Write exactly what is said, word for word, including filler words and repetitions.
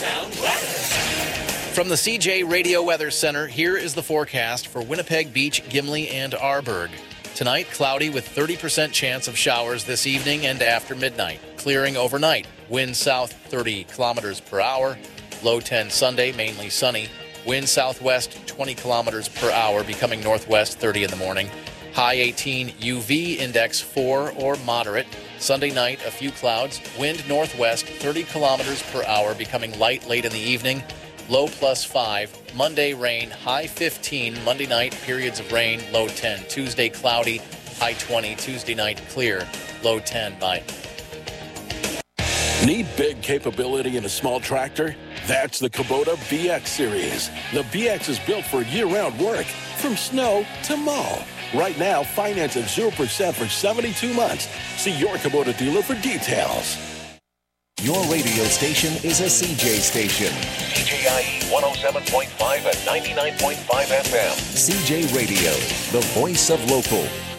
Sound weather. From the C J Radio Weather Center, here is the forecast for Winnipeg Beach, Gimli, and Arborg. Tonight, cloudy with thirty percent chance of showers this evening and after midnight. Clearing overnight. Wind south thirty kilometers per hour. Low ten Sunday, mainly sunny. Wind southwest twenty kilometers per hour, becoming northwest thirty in the morning. High eighteen, U V index four or moderate. Sunday night, a few clouds. Wind northwest thirty kilometers per hour, becoming light late in the evening. Low plus five. Monday rain, high fifteen. Monday night, periods of rain, low ten. Tuesday cloudy, high twenty. Tuesday night clear, low ten. Bye. Need big capability in a small tractor? That's the Kubota B X series. The B X is built for year-round work, from snow to mow. Right now, finance at zero percent for seventy-two months. See your Kubota dealer for details. Your radio station is a C J station. C J I E one oh seven point five and ninety-nine point five F M. C J Radio, the voice of local.